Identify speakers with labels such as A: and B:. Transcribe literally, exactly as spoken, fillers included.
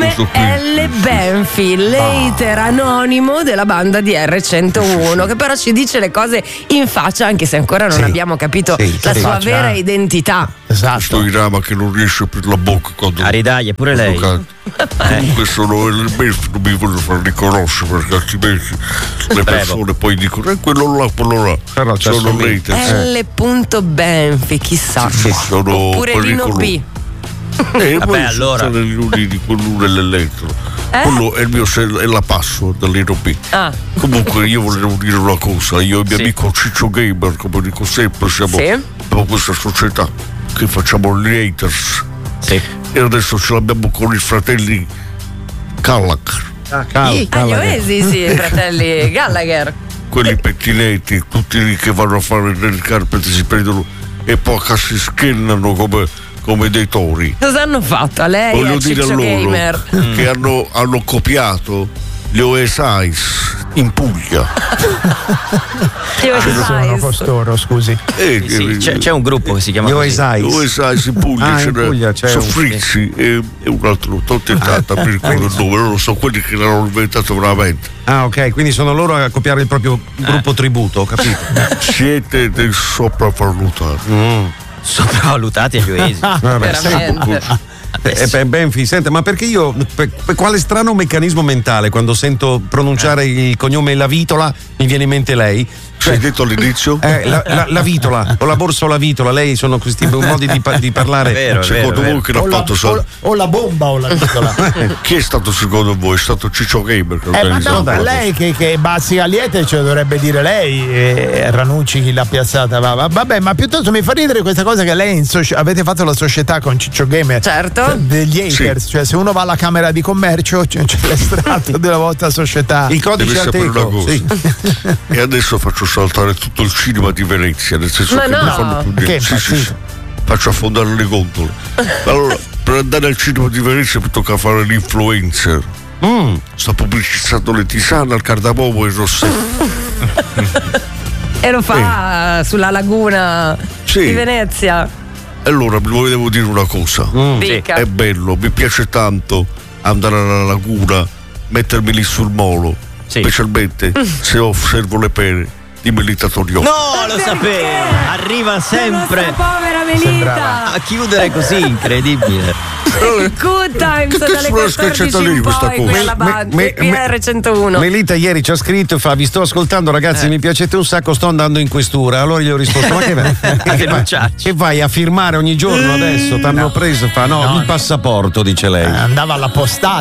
A: L. Benfi, l'hater anonimo della banda di R centouno, che però ci dice le cose in faccia, anche se ancora non
B: sì,
A: abbiamo capito
B: sì,
A: la
B: sì,
A: sua
B: faccia.
A: vera identità.
C: Esatto.
D: Sto in rama che non riesce per la bocca quando.
E: A ridaglia pure lei.
D: Quando Comunque sono L. Benfi, non mi voglio far riconoscere perché altrimenti le persone poi dicono eh, quello là, quello là.
B: Però c'è
D: sono
B: solo-
D: l'hater.
A: L. Benfi, chissà.
D: Sì, sono
A: Oppure Lino B.
D: Eh,
E: Vabbè,
D: poi
E: allora.
D: sono gli uni di quello dell'elettro.
A: Eh?
D: Quello è il mio cell- è la password dell'Lino B.
A: Ah.
D: Comunque io volevo dire una cosa, io e il mio
E: Sì.
D: amico Ciccio Gamer, come dico sempre, siamo
A: Sì.
D: abbiamo questa società che facciamo gli haters
E: Sì.
D: e adesso ce l'abbiamo con i fratelli Gallagher,
B: Ah, cal-
A: Agli
B: cal-
A: Oesi, sì, i fratelli Gallagher.
D: quelli pettinetti, tutti lì che vanno a fare nel carpet, si prendono e poi si schennano come, come dei tori.
A: Cosa hanno fatto a lei e
D: Voglio
A: a
D: dire a
A: Ciccio
D: loro
A: Gamer?
D: che hanno, hanno copiato gli O S Is in Puglia.
A: Che
C: Chi sono costoro, scusi?
D: Eh,
E: Sì,
D: eh,
E: c'è, c'è un gruppo che si chiama
B: Gli
E: così.
B: Oesai.
D: O S Is in Puglia,
B: Ah, in
D: ce n'è-
B: Puglia c'è
D: sono
B: un-
D: Frizzi e, e un altro, t'ho tentata per il nome, loro sono quelli che l'hanno inventato veramente.
B: Ah, ok, quindi sono loro a copiare il proprio gruppo tributo, ho capito.
D: Siete dei sopravvalutati.
B: Mm.
E: Sopravvalutati agli Oesi.
B: Vabbè,
A: Veramente.
B: Eh, beh, Benfi, senta, ma perché io, per, per quale strano meccanismo mentale quando sento pronunciare il cognome La Vitola mi viene in mente lei?
D: Ci hai detto all'inizio?
B: Eh, la, la, la Vitola, o la borsa o la Vitola, lei sono questi modi di, pa- di parlare.
E: Vero,
D: Secondo
E: vero,
D: voi che l'ha
C: O la,
D: fatto
C: o,
D: solo?
C: o la bomba o la piccola.
D: Chi è stato secondo voi? È stato Ciccio Gamer che
C: Eh, ma
D: organizzato
C: no,
D: la
C: lei che, che bazzica liete ce lo dovrebbe dire lei, e Ranucci chi l'ha piazzata. Va, va- vabbè, ma piuttosto mi fa ridere questa cosa che lei in soci- avete fatto la società con Ciccio Gamer.
A: Certo.
C: Degli haters,
D: Sì.
C: cioè se uno va alla Camera di Commercio c'è, c'è l'estratto della vostra società.
B: Il codice
D: Deve sapere una
B: Ateco.
D: cosa.
B: Sì.
D: E adesso faccio saltare tutto il cinema di Venezia, nel senso
A: Ma
D: che
A: no.
D: non fanno più
C: Che
D: niente. Sì, sì, sì. Faccio affondare le gondole. Allora, per andare al cinema di Venezia mi tocca fare l'influencer.
B: Mm.
D: Sto pubblicizzando le tisane al cardamomo e il rossetto.
A: E lo fa sulla laguna
D: Sì.
A: di Venezia.
D: Allora, vi volevo dire una cosa.
A: Dica.
D: È bello, mi piace tanto andare alla laguna, mettermi lì sul molo,
E: Sì.
D: specialmente se osservo le pere di Melita Torione.
E: No, lo sapevo! Arriva sempre
A: La povera Melita.
E: a chiudere così, incredibile.
A: Good times
D: Che- che
A: dalle
D: sulla sketchetta
A: quattordici
D: lì
A: in
D: questa
A: poi
D: cosa?
A: quella
B: Me-
A: banda
B: me-
A: qui
B: me-
A: R centouno.
B: Melita ieri ci ha scritto e fa: vi sto ascoltando ragazzi, mi piacete un sacco, sto andando in questura. Allora gli ho risposto: ma che vai, che vai,
E: denunciarci.
B: che vai a firmare ogni giorno adesso? T'hanno preso? Fa no, il passaporto, dice lei.
C: Andava alla postale.